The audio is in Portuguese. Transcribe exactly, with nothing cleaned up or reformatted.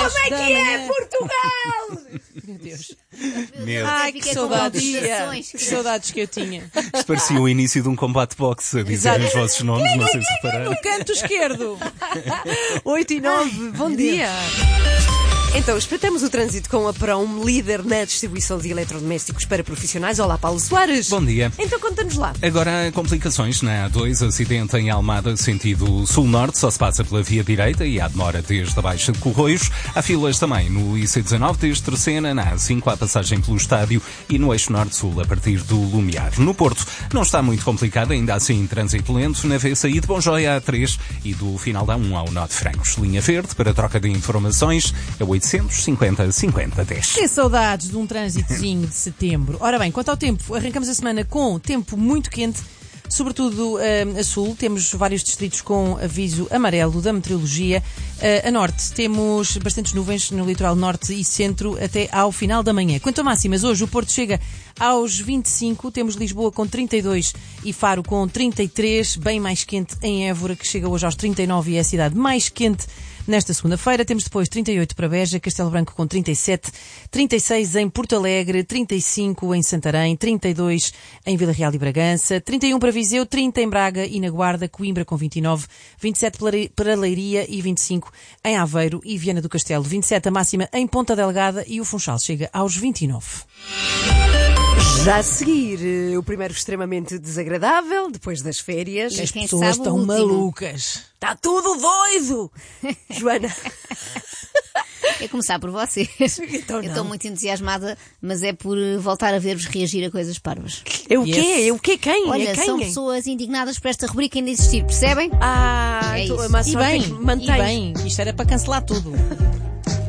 Como é que é, Portugal? Meu Deus. Meu. Ai, que saudades. Que saudades que eu tinha. Isto parecia o início de um combate boxe a dizer Exato. os vossos nomes, não sei se repararam. No canto esquerdo. oito e nove, bom dia. Então, espreitamos o trânsito com a Prom, líder na distribuição de eletrodomésticos para profissionais. Olá, Paulo Soares. Bom dia. Então, conta-nos lá. Agora, complicações na A dois, acidente em Almada, sentido sul-norte, só se passa pela via direita e há demora desde a Baixa de Corroios. Há filas também no I C dezanove, desde Terceira, na A cinco, à passagem pelo estádio e no eixo norte-sul, a partir do Lumiar. No Porto, não está muito complicado, ainda assim trânsito lento, na V S I de Bonjoia A três e do final da A um ao Nó de Francos. Linha verde, para troca de informações, é oitocentos e cinquenta, cinquenta, dez. Que saudades de um trânsitozinho de setembro. Ora bem, quanto ao tempo, arrancamos a semana com tempo muito quente, sobretudo uh, a sul. Temos vários distritos com aviso amarelo da meteorologia. Uh, a norte, temos bastantes nuvens no litoral norte e centro até ao final da manhã. Quanto a máximas, hoje o Porto chega aos vinte e cinco, temos Lisboa com trinta e dois e Faro com trinta e três, bem mais quente em Évora, que chega hoje aos trinta e nove e é a cidade mais quente nesta segunda-feira. Temos depois trinta e oito para Beja, Castelo Branco com trinta e sete, trinta e seis em Porto Alegre, trinta e cinco em Santarém, trinta e dois em Vila Real e Bragança, trinta e um para Viseu, trinta em Braga e na Guarda, Coimbra com vinte e nove, vinte e sete para Leiria e vinte e cinco em Aveiro e Viana do Castelo, vinte e sete a máxima em Ponta Delgada e o Funchal chega aos vinte e nove. Já a seguir, o primeiro extremamente desagradável, depois das férias. As pessoas estão malucas. Está tudo doido! Joana. É começar por vocês. Então eu estou não. muito entusiasmada, mas é por voltar a ver-vos reagir a coisas parvas. É o quê? Yes. É o quê? Quem? Olha, é quem? são pessoas indignadas por esta rubrica ainda existir, percebem? Ah, É então isso. a maçã E bem, tem que mantém. e bem, isto era para cancelar tudo.